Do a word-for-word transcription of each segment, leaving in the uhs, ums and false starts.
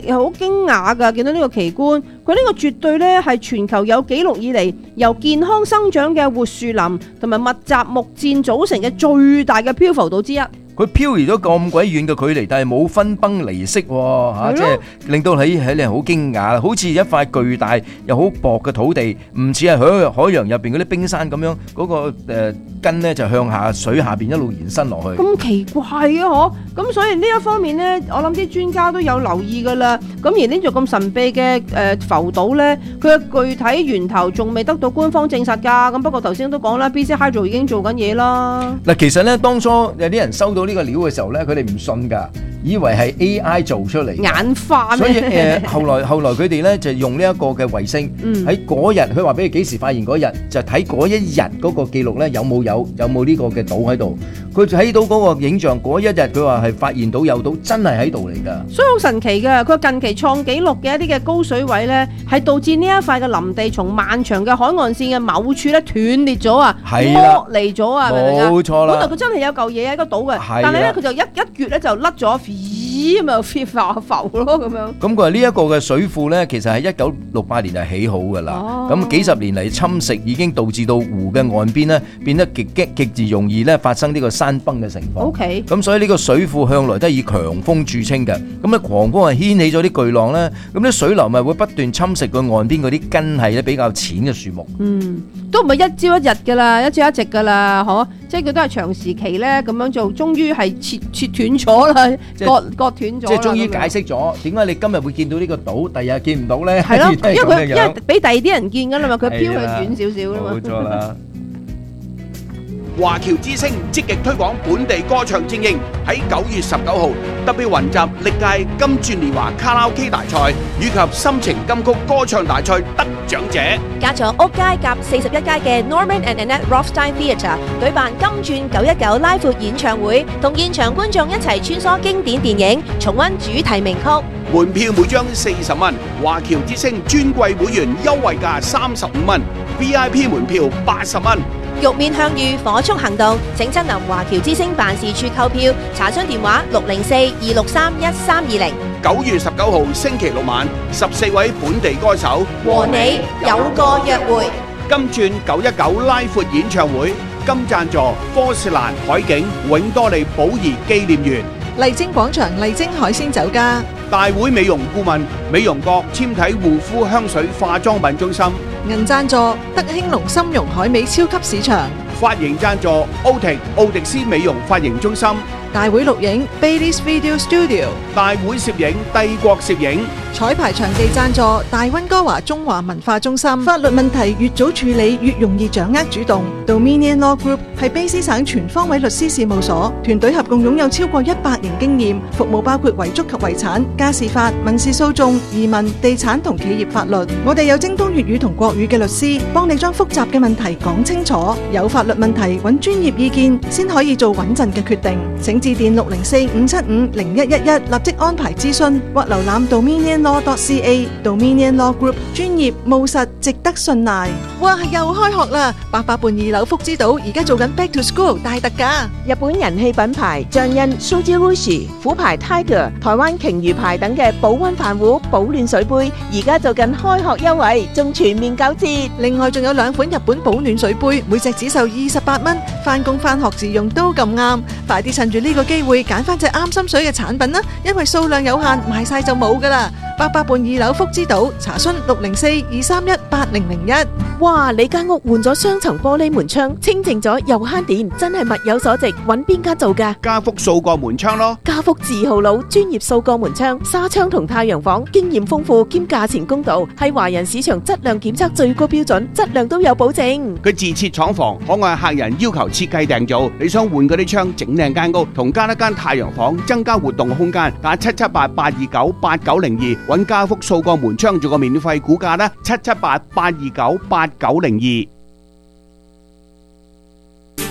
又好驚訝㗎，見到呢個奇觀，佢呢個絕對咧係全球有紀錄以嚟由健康生長嘅活樹林同埋密集木棧組成嘅最大嘅漂浮島之一。 佢漂移咗咁鬼遠嘅距離，但係冇分崩離析喎嚇，即係令到你喺你好驚訝，好似一塊巨大又好薄嘅土地，唔似係海海洋入邊嗰啲冰山咁樣，嗰個誒根咧就向下水下邊一路延伸落去。 咁奇怪嘅嗬，咁所以呢一方面咧，我諗啲專家都有留意㗎啦。咁而呢座咁神秘嘅誒浮島咧，佢嘅具體源頭仲未得到官方證實㗎。咁不過頭先都講啦，B C Hydro 已經做緊嘢啦。 嗱，其實咧當初有啲人收到呢個料嘅時候咧，佢哋唔信㗎，以為係 A I 做出嚟， 眼花。 所以誒、呃，後來後來佢哋咧就用呢一個嘅衛星，喺嗰日佢話俾你幾時發現嗰日，就睇嗰一日嗰個記錄咧有冇有有冇呢個嘅島喺度。佢睇到嗰個影像嗰一日，佢話係發現到有島真係喺度嚟㗎。所以好神奇㗎，佢近期創紀錄嘅一啲嘅高水位咧，係導致呢一塊嘅林地從漫長嘅海岸線嘅某處咧斷裂咗啊，剝離咗啊，明唔明啊？ 冇錯啦， 本來佢真係有嚿嘢喺個島嘅，但係咧佢就一一撅咧就甩咗，咦咁就浮浮咯咁樣。咁佢話呢一個嘅水庫咧，其實係一九六八年就起好㗎啦。咁、哦、幾十年嚟侵蝕已經導致到湖嘅岸邊咧變得極激極之容易咧發生呢個山崩嘅情況。 OK。 咁所以呢個水庫向來都係以強風著稱嘅。咁咧狂風係掀起咗啲巨浪咧，咁啲水流咪會不斷侵蝕個岸邊嗰啲根係咧比較淺嘅樹木。 嗯，都唔係一朝一日㗎啦，一朝一夕㗎啦，嗬。即係佢都係長時期咧咁樣做，終於係切切斷咗啦，割割斷咗。 即係終於解釋咗點解你今日會見到呢個島，第二日見唔到咧？ 係咯，因為佢因為俾第二啲人見㗎啦嘛，佢飄去遠少少啦嘛。 冇錯啦。 華僑之聲積極推廣本地歌唱精英，喺九月十九號特別雲集歷屆金鑽年華卡拉 OK 大賽以及心情金曲歌唱大賽得獎者， 加咗屋街夾四十一街嘅 Norman and Annette Rothstein Theatre 舉辦金鑽九一九拉闊演唱會，同現場觀眾一齊穿梭經典電影，重溫主題名曲。 門票每張四十蚊，華僑之聲專櫃會員優惠價三十五蚊 ，V I P 門票八十蚊。 玉面向隅，火速行動，請親臨華僑之聲辦事處購票，查詢電話六零四二六三一三二零。 九月十九號星期六晚，十四位本地歌手和你有個約會。 金鑽九一九拉闊演唱會，金贊助科士蘭海景永多利寶儀紀念園。 麗晶廣場麗晶海鮮酒家， 大會美容顧問美容閣纖體護膚香水化妝品中心， 銀贊助德興隆參茸海味超級市場， 髮型贊助奧迪奧迪斯美容髮型中心， 大會錄影 Bailey's Video Studio， 大會攝影帝國攝影， 彩排場地贊助大溫哥華中華文化中心。法律問題越早處理越容易掌握主動。Dominion Law Group 係卑詩省全方位律師事務所，團隊合共擁有超過一百年經驗，服務包括遺囑及遺產、家事法、民事訴訟、移民、地產同企業法律。我哋有精通粵語同國語嘅律師，幫你將複雜嘅問題講清楚。有法律問題揾專業意見先可以做穩陣嘅決定。請致電六零四五七五零一一一，立即安排諮詢或瀏覽 dominion law dot c a。 Dominion Law Group 專業務實，值得信賴。哇，又開學啦！八佰伴二樓福之島而家做緊 Back to School 大特價， 日本人氣品牌象印 Sojirushi、虎牌 Tiger、台灣鯨魚牌等嘅保溫飯壺、保暖水杯，而家做緊開學優惠，仲全面九折。 另外仲有兩款日本保暖水杯，每隻只售二十八蚊，返工返學自用都咁啱。快啲趁住呢個機會揀翻隻啱心水嘅產品啦，因為數量有限，賣晒就冇噶啦。八佰伴二樓福之島，查詢六零四二三一八零零一。 哇！你間屋換咗雙層玻璃門窗，清淨咗又慳電，真係物有所值。揾邊間做㗎？ 家福數個門窗咯。 家福字號佬，專業數個門窗、紗窗同太陽房，經驗豐富兼價錢公道，係華人市場質量檢測最高標準，質量都有保證。 佢自設廠房，可按客人要求設計訂造。你想換嗰啲窗，整靚間屋，同加一間太陽房，增加活動空間，打七七八八二九八九零二，揾家福數個門窗做個免費估價啦，七七八八二九八九零二。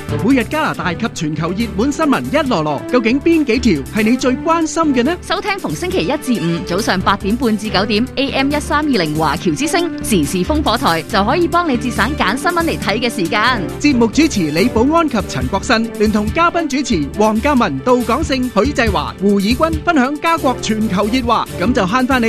每日加拿大及全球熱門新聞一籮籮，究竟邊幾條係你最關心嘅呢？ 收聽逢星期一至五早上八點半至九點 A M 一三二零華僑之聲時事風火台，就可以幫你節省揀新聞嚟睇嘅時間。 節目主持李寶安及陳國新，聯同嘉賓主持黃嘉文、杜廣勝、許濟華、胡以軍分享家國全球熱話，咁就慳翻你